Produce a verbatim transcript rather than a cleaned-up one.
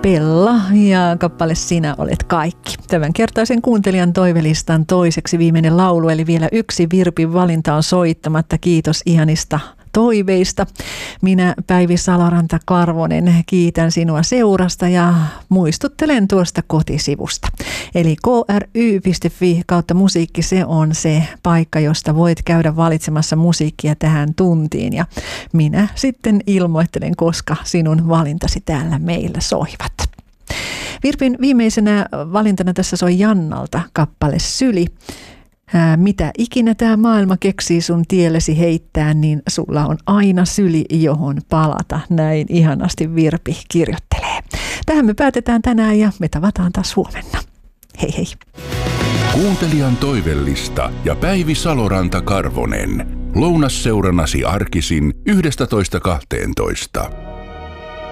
Pella ja kappale Sinä olet kaikki. Tämän kertaisen kuuntelijan toivelistan toiseksi viimeinen laulu, eli vielä yksi Virpin valinta on soittamatta. Kiitos ihanista toiveista. Minä Päivi Saloranta-Karvonen kiitän sinua seurasta ja muistuttelen tuosta kotisivusta. Eli k r y piste f i kautta musiikki, se on se paikka, josta voit käydä valitsemassa musiikkia tähän tuntiin. Ja minä sitten ilmoittelen, koska sinun valintasi täällä meillä soivat. Virpin viimeisenä valintana tässä soi Jannalta kappale Syli. Ää, mitä ikinä tämä maailma keksii sun tiellesi heittää, niin sulla on aina syli, johon palata. Näin ihanasti Virpi kirjoittelee. Tähän me päätetään tänään ja me tavataan taas huomenna. Hei hei. Kuuntelijan toivellista ja Päivi Saloranta-Karvonen. Lounasseurannasi arkisin yhdestätoista kahteentoista.